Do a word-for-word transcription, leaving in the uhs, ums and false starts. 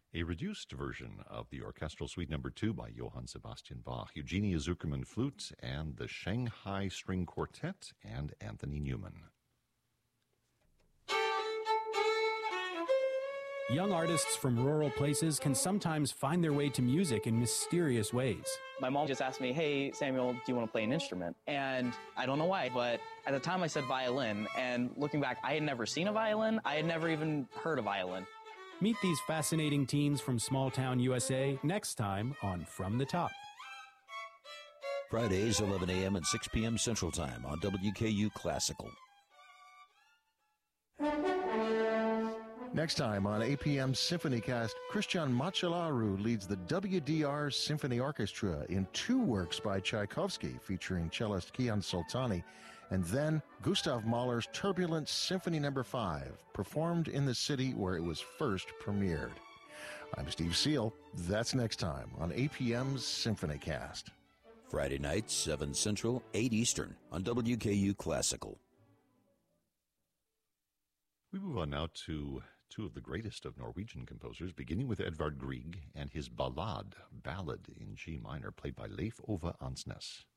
A reduced version of the Orchestral Suite Number two by Johann Sebastian Bach, Eugenia Zuckerman flute, and the Shanghai String Quartet, and Anthony Newman. Young artists from rural places can sometimes find their way to music in mysterious ways. My mom just asked me, hey, Samuel, do you want to play an instrument? And I don't know why, but at the time I said violin, and looking back, I had never seen a violin. I had never even heard a violin. Meet these fascinating teens from small-town U S A next time on From the Top. Fridays, eleven a.m. and six p.m. Central Time on W K U Classical. Next time on A P M Symphonycast, Christian Macelaru leads the W D R Symphony Orchestra in two works by Tchaikovsky featuring cellist Kian Soltani, and then Gustav Mahler's Turbulent Symphony Number five, performed in the city where it was first premiered. I'm Steve Seal. That's next time on A P M's Symphonycast. Friday nights, seven Central, eight Eastern on W K U Classical. We move on now to two of the greatest of Norwegian composers, beginning with Edvard Grieg and his Ballade, Ballad in G minor, played by Leif Ove Ansnes.